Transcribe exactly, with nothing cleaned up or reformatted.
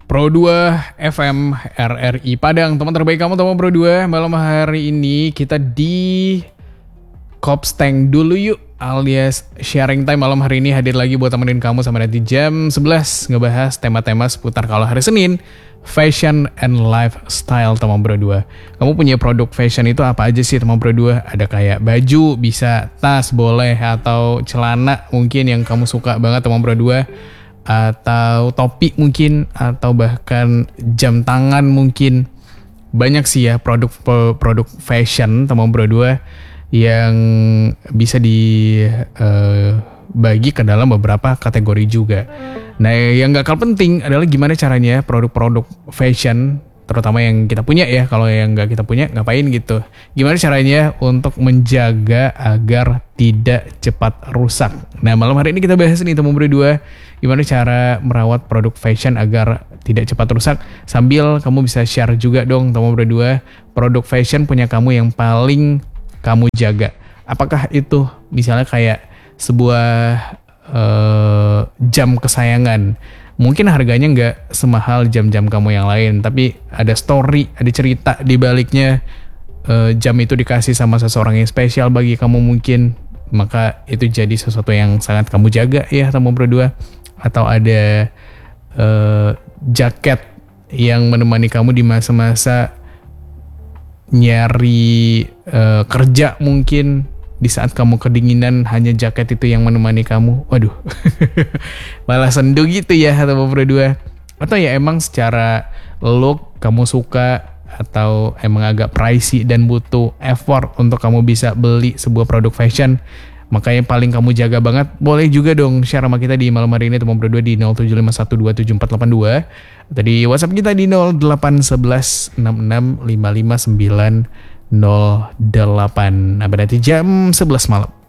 Pro dua F M R R I Padang, teman terbaik kamu teman Pro dua. Malam hari ini kita di Kopsteng dulu yuk, alias sharing time. Malam hari ini hadir lagi buat temenin kamu sampai nanti jam sebelas, ngebahas tema-tema seputar kalau hari Senin, fashion and lifestyle teman Pro dua. Kamu punya produk fashion itu apa aja sih teman Pro dua? Ada kayak baju, bisa tas boleh, atau celana mungkin yang kamu suka banget teman Pro dua, atau topi mungkin, atau bahkan jam tangan mungkin. Banyak sih ya produk produk fashion teman Pro dua yang bisa dibagi uh, ke dalam beberapa kategori juga. Nah, yang gak kalah penting adalah gimana caranya produk-produk fashion, terutama yang kita punya ya, kalau yang gak kita punya ngapain gitu. Gimana caranya untuk menjaga agar tidak cepat rusak. Nah, malam hari ini kita bahas nih teman Pro dua, gimana cara merawat produk fashion agar tidak cepat rusak. Sambil kamu bisa share juga dong teman Pro dua, produk fashion punya kamu yang paling kamu jaga. Apakah itu misalnya kayak sebuah Uh, jam kesayangan, mungkin harganya nggak semahal jam-jam kamu yang lain, tapi ada story, ada cerita di baliknya. Uh, jam itu dikasih sama seseorang yang spesial bagi kamu mungkin, maka itu jadi sesuatu yang sangat kamu jaga ya teman Pro dua. Atau ada uh, jaket yang menemani kamu di masa-masa nyari uh, kerja mungkin. Di saat kamu kedinginan, hanya jaket itu yang menemani kamu. Waduh, malah sendu gitu ya teman Pro dua. Atau ya emang secara look kamu suka, atau emang agak pricey dan butuh effort untuk kamu bisa beli sebuah produk fashion, maka yang paling kamu jaga banget, boleh juga dong share sama kita di malam hari ini teman Pro dua di nol tujuh lima satu dua tujuh empat delapan dua, atau di WhatsApp kita di nol delapan satu satu enam enam lima lima sembilan nol delapan. Nah, berarti jam sebelas malam.